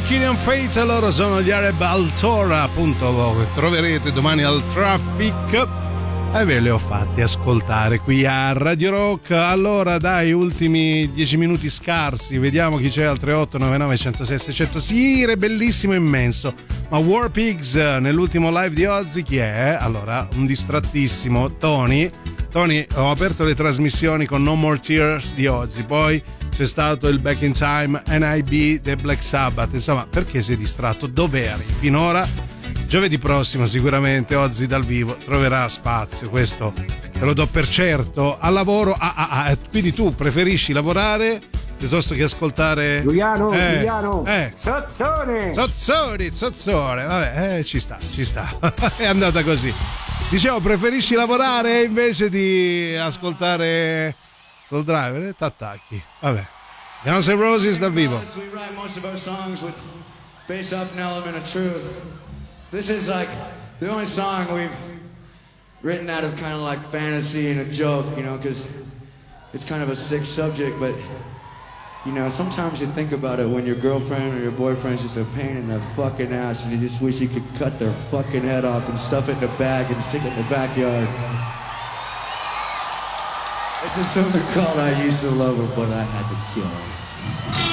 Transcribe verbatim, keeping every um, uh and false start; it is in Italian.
Killian Fate, loro sono gli Arab Altora, appunto, troverete domani al Traffic e ve li ho fatti ascoltare qui a Radio Rock. Allora dai, ultimi dieci minuti scarsi, vediamo chi c'è al tre otto nove nove uno zero sei sei zero zero. Sì, bellissimo, immenso. Ma War Pigs nell'ultimo live di Ozzy chi è? Allora, un distrattissimo Tony. Tony, ho aperto le trasmissioni con No More Tears di Ozzy, poi c'è stato il Back in Time N I B The Black Sabbath. Insomma, perché sei distratto? Dove eri finora? Giovedì prossimo sicuramente Ozzy dal vivo troverà spazio, questo te lo do per certo. Al lavoro, ah, ah, ah, quindi tu preferisci lavorare piuttosto che ascoltare Giuliano, eh, Giuliano, eh. Zozzone, Zozzoni, Zozzone, vabbè, eh, ci sta, ci sta. È andata così. Dicevo, preferisci lavorare invece di ascoltare Soul Driver? T'attacchi, vabbè. Guns N' Roses dal vivo. We write most of our songs with based off an element of truth. This is like the only song we've written out of kind of like fantasy and a joke, you know, because it's kind of a sick subject, but you know, sometimes you think about it when your girlfriend or your boyfriend's just a pain in the fucking ass and you just wish you could cut their fucking head off and stuff it in a bag and stick it in the backyard. This is something called I Used to Love Her, but I Had to Kill Her.